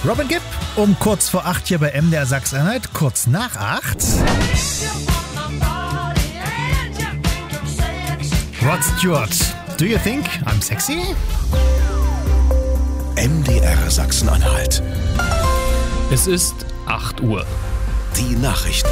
Robin Gibb um kurz vor 8 hier bei MDR Sachsen-Anhalt, kurz nach 8. Rod Stewart, Do You Think I'm Sexy? MDR Sachsen-Anhalt. Es ist 8 Uhr. Die Nachrichten.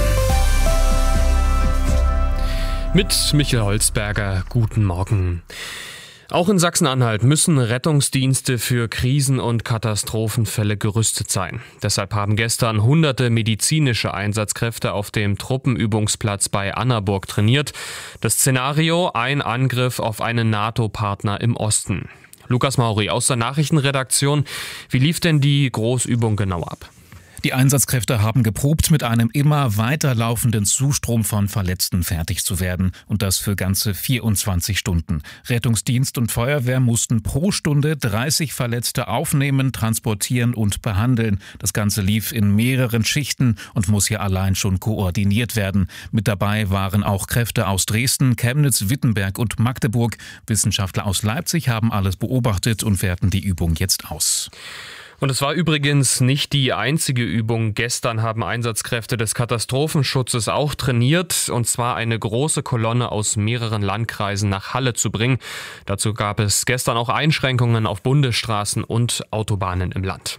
Mit Michael Holzberger, guten Morgen. Auch in Sachsen-Anhalt müssen Rettungsdienste für Krisen- und Katastrophenfälle gerüstet sein. Deshalb haben gestern hunderte medizinische Einsatzkräfte auf dem Truppenübungsplatz bei Annaburg trainiert. Das Szenario: ein Angriff auf einen NATO-Partner im Osten. Lukas Mauri aus der Nachrichtenredaktion. Wie lief denn die Großübung genau ab? Die Einsatzkräfte haben geprobt, mit einem immer weiter laufenden Zustrom von Verletzten fertig zu werden. Und das für ganze 24 Stunden. Rettungsdienst und Feuerwehr mussten pro Stunde 30 Verletzte aufnehmen, transportieren und behandeln. Das Ganze lief in mehreren Schichten und muss hier allein schon koordiniert werden. Mit dabei waren auch Kräfte aus Dresden, Chemnitz, Wittenberg und Magdeburg. Wissenschaftler aus Leipzig haben alles beobachtet und werten die Übung jetzt aus. Und es war übrigens nicht die einzige Übung. Gestern haben Einsatzkräfte des Katastrophenschutzes auch trainiert, und zwar eine große Kolonne aus mehreren Landkreisen nach Halle zu bringen. Dazu gab es gestern auch Einschränkungen auf Bundesstraßen und Autobahnen im Land.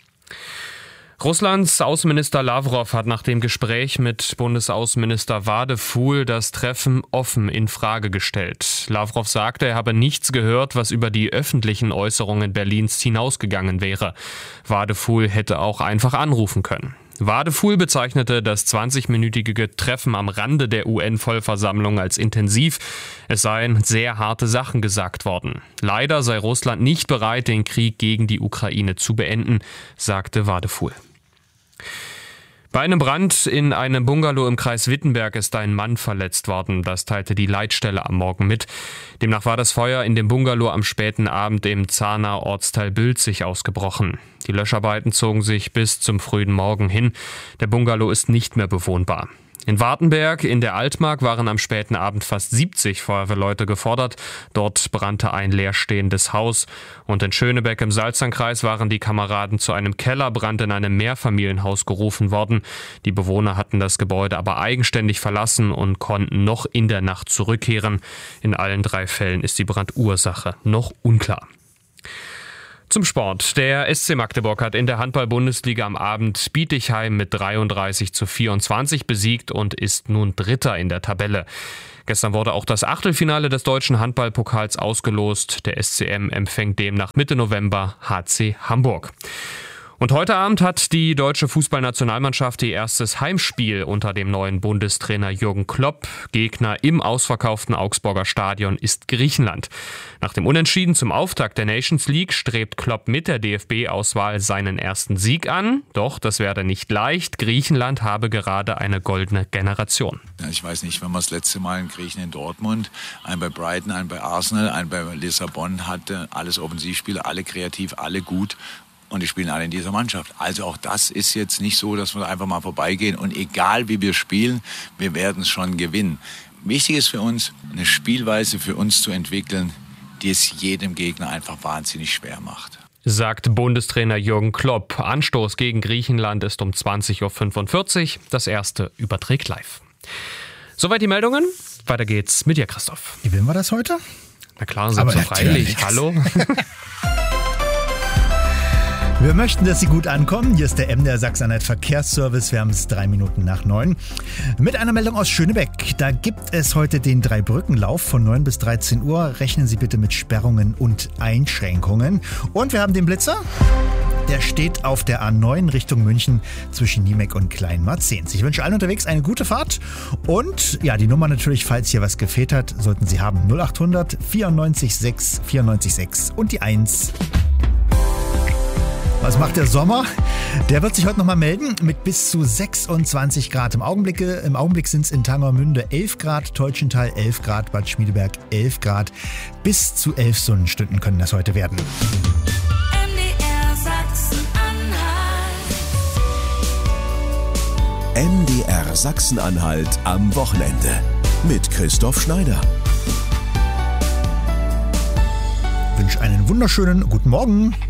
Russlands Außenminister Lavrov hat nach dem Gespräch mit Bundesaußenminister Wadefuhl das Treffen offen in Frage gestellt. Lavrov sagte, er habe nichts gehört, was über die öffentlichen Äußerungen Berlins hinausgegangen wäre. Wadefuhl hätte auch einfach anrufen können. Wadefuhl bezeichnete das 20-minütige Treffen am Rande der UN-Vollversammlung als intensiv. Es seien sehr harte Sachen gesagt worden. Leider sei Russland nicht bereit, den Krieg gegen die Ukraine zu beenden, sagte Wadefuhl. Bei einem Brand in einem Bungalow im Kreis Wittenberg ist ein Mann verletzt worden. Das teilte die Leitstelle am Morgen mit. Demnach war das Feuer in dem Bungalow am späten Abend im Zahner Ortsteil Bülzig ausgebrochen. Die Löscharbeiten zogen sich bis zum frühen Morgen hin. Der Bungalow ist nicht mehr bewohnbar. In Wartenberg in der Altmark waren am späten Abend fast 70 Feuerwehrleute gefordert. Dort brannte ein leerstehendes Haus. Und in Schönebeck im Salzernkreis waren die Kameraden zu einem Kellerbrand in einem Mehrfamilienhaus gerufen worden. Die Bewohner hatten das Gebäude aber eigenständig verlassen und konnten noch in der Nacht zurückkehren. In allen 3 Fällen ist die Brandursache noch unklar. Zum Sport. Der SC Magdeburg hat in der Handball-Bundesliga am Abend Bietigheim mit 33:24 besiegt und ist nun Dritter in der Tabelle. Gestern wurde auch das Achtelfinale des deutschen Handballpokals ausgelost. Der SCM empfängt demnach Mitte November HC Hamburg. Und heute Abend hat die deutsche Fußballnationalmannschaft ihr erstes Heimspiel unter dem neuen Bundestrainer Jürgen Klopp. Gegner im ausverkauften Augsburger Stadion ist Griechenland. Nach dem Unentschieden zum Auftakt der Nations League strebt Klopp mit der DFB-Auswahl seinen ersten Sieg an. Doch das werde nicht leicht. Griechenland habe gerade eine goldene Generation. Ich weiß nicht, wenn man das letzte Mal in Griechen in Dortmund, einen bei Brighton, einen bei Arsenal, einen bei Lissabon hatte, alles Offensivspieler, alle kreativ, alle gut. Und die spielen alle in dieser Mannschaft. Also auch das ist jetzt nicht so, dass wir einfach mal vorbeigehen. Und egal wie wir spielen, wir werden es schon gewinnen. Wichtig ist für uns, eine Spielweise für uns zu entwickeln, die es jedem Gegner einfach wahnsinnig schwer macht. Sagt Bundestrainer Jürgen Klopp. Anstoß gegen Griechenland ist um 20:45 Uhr. Das erste überträgt live. Soweit die Meldungen. Weiter geht's mit dir, Christoph. Wie will wir das heute? Na klar, selbstverständlich. Hallo. Wir möchten, dass Sie gut ankommen. Hier ist der MDR Sachsen-Anhalt Verkehrsservice. Wir haben es 3 Minuten nach 9. Mit einer Meldung aus Schönebeck. Da gibt es heute den Dreibrückenlauf von 9 bis 13 Uhr. Rechnen Sie bitte mit Sperrungen und Einschränkungen. Und wir haben den Blitzer. Der steht auf der A9 Richtung München zwischen Niemek und Kleinmarzens. Ich wünsche allen unterwegs eine gute Fahrt. Und ja, die Nummer natürlich, falls hier was gefehlt hat, sollten Sie haben 0800 94 6 94 6 und die 1. Was macht der Sommer? Der wird sich heute nochmal melden mit bis zu 26 Grad. Im Augenblick sind es in Tangermünde 11 Grad, Teutschenthal 11 Grad, Bad Schmiedeberg 11 Grad. Bis zu 11 Sonnenstunden können das heute werden. MDR Sachsen-Anhalt. MDR Sachsen-Anhalt am Wochenende mit Christoph Schneider. Ich wünsche einen wunderschönen guten Morgen.